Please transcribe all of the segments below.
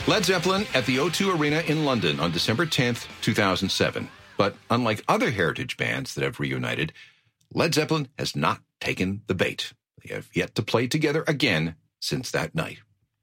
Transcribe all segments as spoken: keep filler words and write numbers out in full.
Led Zeppelin at the O two Arena in London on December tenth, two thousand seven. But unlike other heritage bands that have reunited, Led Zeppelin has not taken the bait. They have yet to play together again since that night.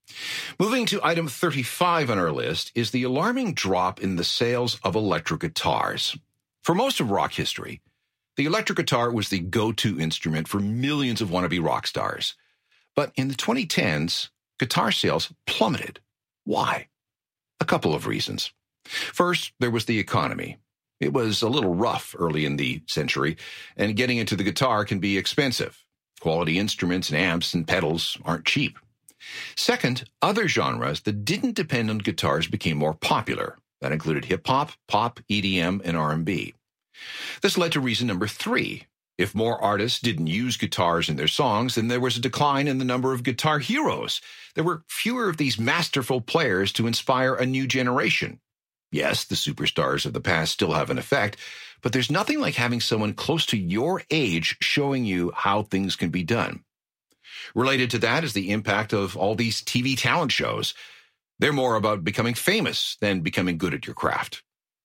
Moving to item thirty-five on our list is the alarming drop in the sales of electric guitars. For most of rock history, the electric guitar was the go-to instrument for millions of wannabe rock stars. But in the twenty tens, guitar sales plummeted. Why? A couple of reasons. First, there was the economy. It was a little rough early in the century, and getting into the guitar can be expensive. Quality instruments and amps and pedals aren't cheap. Second, other genres that didn't depend on guitars became more popular. That included hip-hop, pop, E D M, and R and B. This led to reason number three. If more artists didn't use guitars in their songs, then there was a decline in the number of guitar heroes. There were fewer of these masterful players to inspire a new generation. Yes, the superstars of the past still have an effect, but there's nothing like having someone close to your age showing you how things can be done. Related to that is the impact of all these T V talent shows. They're more about becoming famous than becoming good at your craft.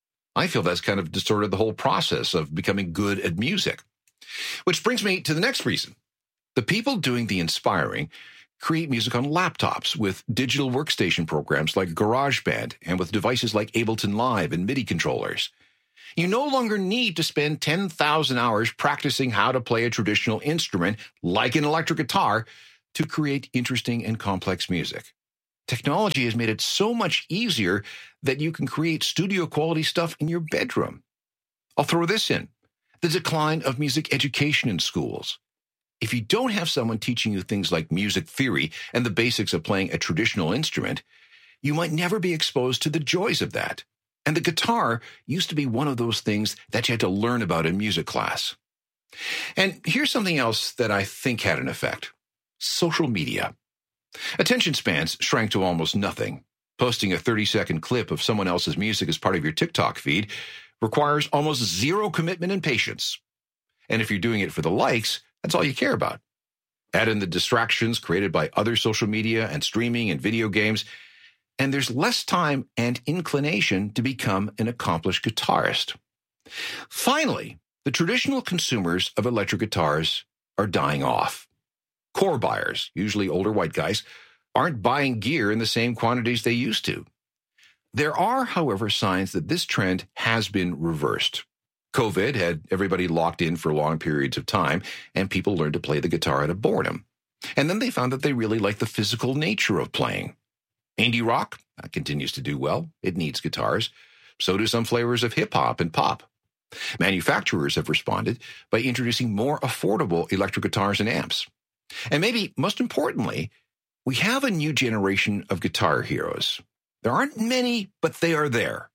I feel that's kind of distorted the whole process of becoming good at music. Which brings me to the next reason. The people doing the inspiring create music on laptops with digital workstation programs like GarageBand and with devices like Ableton Live and MIDI controllers. You no longer need to spend ten thousand hours practicing how to play a traditional instrument like an electric guitar to create interesting and complex music. Technology has made it so much easier that you can create studio-quality stuff in your bedroom. I'll throw this in. The decline of music education in schools. If you don't have someone teaching you things like music theory and the basics of playing a traditional instrument, you might never be exposed to the joys of that. And the guitar used to be one of those things that you had to learn about in music class. And here's something else that I think had an effect. Social media. Attention spans shrank to almost nothing. Posting a thirty-second clip of someone else's music as part of your TikTok feed requires almost zero commitment and patience. And if you're doing it for the likes, that's all you care about. Add in the distractions created by other social media and streaming and video games, and there's less time and inclination to become an accomplished guitarist. Finally, the traditional consumers of electric guitars are dying off. Core buyers, usually older white guys, aren't buying gear in the same quantities they used to. There are, however, signs that this trend has been reversed. COVID had everybody locked in for long periods of time, and people learned to play the guitar out of boredom. And then they found that they really liked the physical nature of playing. Indie rock that continues to do well. It needs guitars. So do some flavors of hip-hop and pop. Manufacturers have responded by introducing more affordable electric guitars and amps. And maybe most importantly, we have a new generation of guitar heroes. There aren't many, but they are there.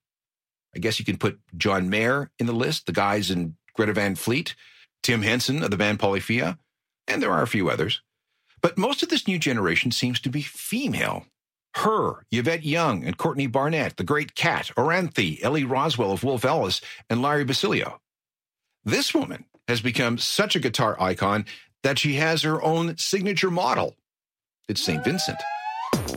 I guess you can put John Mayer in the list, the guys in Greta Van Fleet, Tim Henson of the band Polyphia, and there are a few others. But most of this new generation seems to be female. Her, Yvette Young, and Courtney Barnett, the Great Cat, Oranthe, Ellie Roswell of Wolf Alice, and Larry Basilio. This woman has become such a guitar icon that she has her own signature model. It's Saint Vincent.